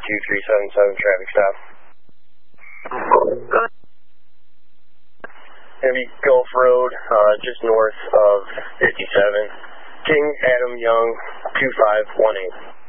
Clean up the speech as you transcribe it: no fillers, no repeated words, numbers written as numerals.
2377 traffic stop. Gonna be Gulf Road, just north of 57. King Adam Young, 2518.